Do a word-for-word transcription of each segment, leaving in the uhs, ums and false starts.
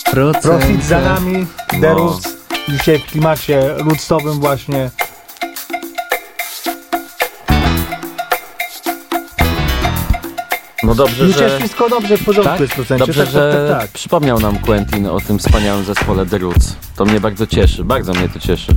Profit za nami, The Roots. Dzisiaj w klimacie rootstowym właśnie. No dobrze, Już że... jest wszystko dobrze, w porządku tak? jest w procencie. Dobrze, tak, że tak, tak, tak. przypomniał nam Quentin o tym wspaniałym zespole The Roots. To mnie bardzo cieszy, bardzo mnie to cieszy.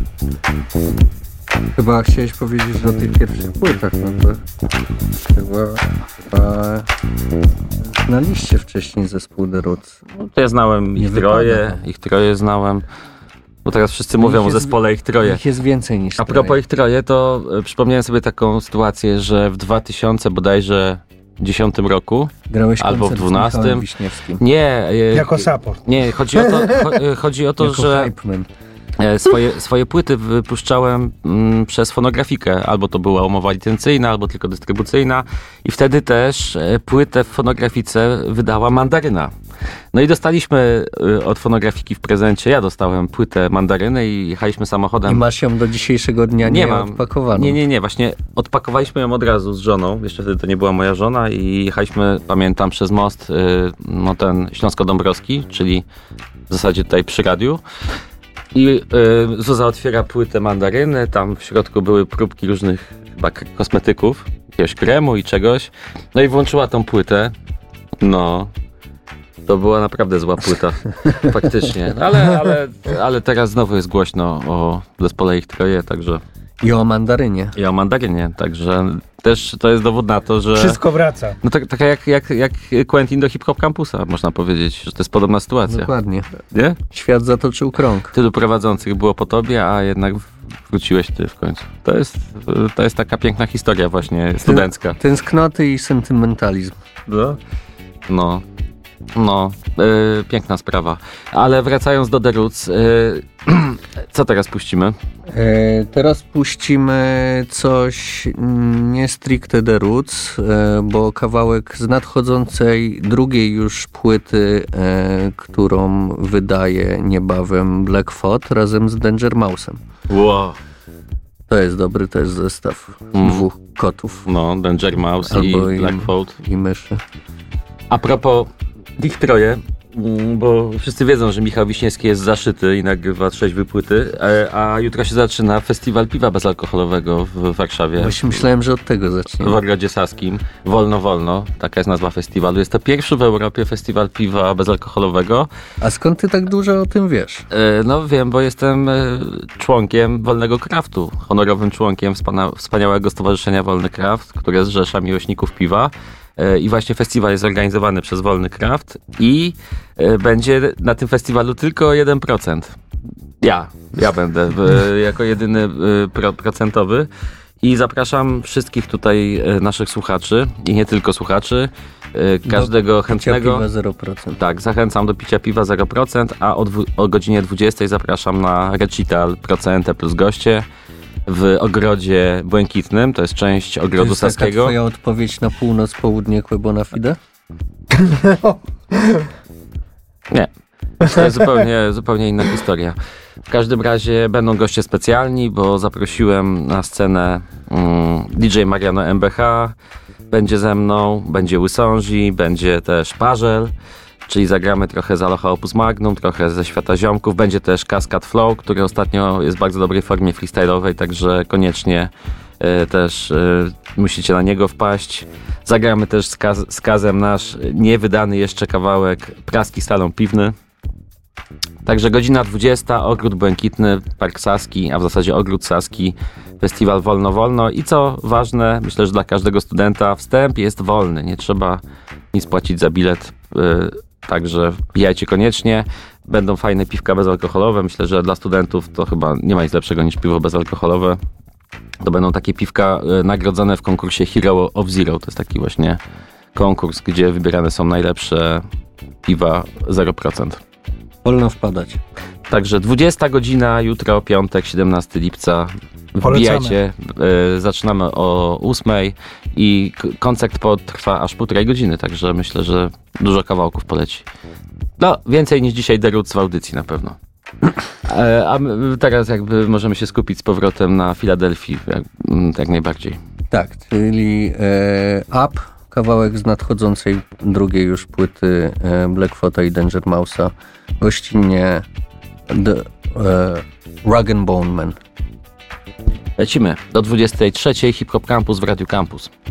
Chyba chciałeś powiedzieć o tych pierwszych płytach, no to chyba, chyba znaliście wcześniej zespół The Roots. No, to ja znałem Nie ich troje, wypada. ich troje znałem. Bo teraz wszyscy mówią Ich o jest- zespole ich troje. Ich jest więcej niż A propos ich troje, to e, przypomniałem sobie taką sytuację, że w dwa tysiące bodajże dziesiątym roku, Grałeś albo w koncert z dwunastym. Michałem Wiśniewskim. nie, e, Jako support. nie, chodzi o to, cho, e, chodzi o to Jako że hypeman. e, swoje, swoje płyty wypuszczałem mm, przez fonografikę. Albo to była umowa licencyjna, albo tylko dystrybucyjna. I wtedy też e, płytę w fonografice wydała Mandaryna. No i dostaliśmy e, od fonografiki w prezencie, ja dostałem płytę Mandaryny i jechaliśmy samochodem. I masz ją do dzisiejszego dnia nie, Nie mam. odpakowaną. Nie, nie, nie, właśnie odpakowaliśmy ją od razu z żoną, jeszcze wtedy to nie była moja żona i jechaliśmy, pamiętam, przez most, y, no ten Śląsko-Dąbrowski, czyli w zasadzie tutaj przy radiu. I y, Zuza otwiera płytę Mandaryny, tam w środku były próbki różnych chyba k- kosmetyków, jakiegoś kremu i czegoś. No i włączyła tą płytę, no... To była naprawdę zła płyta, faktycznie. Ale, ale, ale teraz znowu jest głośno o zespole ich troje, także... I o mandarynie. I o Mandarynie, także też to jest dowód na to, że... Wszystko wraca. No tak, tak jak, jak, jak Quentin do Hip Hop Campusa, można powiedzieć, że to jest podobna sytuacja. Dokładnie. Nie? Świat zatoczył krąg. Tylu prowadzących było po tobie, a jednak wróciłeś ty w końcu. To jest, to jest taka piękna historia właśnie studencka. Tęsknoty i sentymentalizm. No. No. No, yy, piękna sprawa. Ale wracając do The Roots, yy, co teraz puścimy? E, teraz puścimy coś mm, nie stricte The Roots, e, bo kawałek z nadchodzącej drugiej już płyty, e, którą wydaje niebawem Black Thought razem z Danger Mouse'em. Wow. To jest dobry też zestaw Mm. dwóch kotów No, Danger Mouse Albo i i- Black Thought. i myszy. A propos ich troje, mm, bo wszyscy wiedzą, że Michał Wiśniewski jest zaszyty i nagrywa trzeźwe płyty, e, a jutro się zaczyna festiwal piwa bezalkoholowego w Warszawie. Właśnie myślałem, że od tego W zaczniemy. Ogrodzie Saskim. Wolno, wolno. Taka jest nazwa festiwalu. Jest to pierwszy w Europie festiwal piwa bezalkoholowego. A skąd ty tak dużo o tym wiesz? E, No wiem, bo jestem e, członkiem Wolnego Kraftu. Honorowym członkiem wspana- wspaniałego stowarzyszenia Wolny Kraft, które zrzesza miłośników piwa. E, I właśnie festiwal jest organizowany przez Wolny Kraft i e, będzie na tym festiwalu tylko jeden procent. Ja, ja będę e, jako jedyny e, pro, procentowy. I zapraszam wszystkich tutaj e, naszych słuchaczy i nie tylko słuchaczy, e, każdego chętnego. Piwa zero procent. Tak, zachęcam do picia piwa zero procent, a o, dwu, o godzinie dwudziestej zapraszam na recital Procente plus goście w Ogrodzie Błękitnym, to jest część To Ogrodu jest taka Saskiego. twoja odpowiedź na północ, południe Quebona Fide? Nie, to jest zupełnie, zupełnie inna historia. W każdym razie będą goście specjalni, bo zaprosiłem na scenę mm, D J Mariano M B H, będzie ze mną, będzie Łysąży, będzie też Parzel, czyli zagramy trochę z Aloha Opus Magnum, trochę ze Świata Ziomków, będzie też Cascade Flow, który ostatnio jest w bardzo dobrej formie freestyle'owej, także koniecznie e, też e, musicie na niego wpaść. Zagramy też z, Kaz- z Kazem nasz niewydany jeszcze kawałek Praski Salon Piwny. Także godzina dwudziesta, Ogród Błękitny, Park Saski, a w zasadzie Ogród Saski, festiwal Wolno Wolno i co ważne, myślę, że dla każdego studenta wstęp jest wolny, nie trzeba nic płacić za bilet, yy, także wbijajcie koniecznie, będą fajne piwka bezalkoholowe, myślę, że dla studentów to chyba nie ma nic lepszego niż piwo bezalkoholowe. To będą takie piwka y, nagrodzone w konkursie Hero of Zero, to jest taki właśnie konkurs, gdzie wybierane są najlepsze piwa zero procent. Wolno wpadać. Także dwudziesta godzina, jutro, piątek, siedemnastego lipca. Wbijajcie. Y, zaczynamy o ósmej i k- koncert potrwa aż półtorej godziny, także myślę, że dużo kawałków poleci. No, więcej niż dzisiaj The Roots w audycji na pewno. E, a my teraz jakby możemy się skupić z powrotem na Filadelfii, jak, jak najbardziej. Tak, czyli e, Up kawałek z nadchodzącej drugiej już płyty Blackfoota i Danger Mouse'a, gościnnie The uh, Rag and Bone Man. Lecimy do dwudziestej trzeciej Hip Hop Campus w Radiu Campus.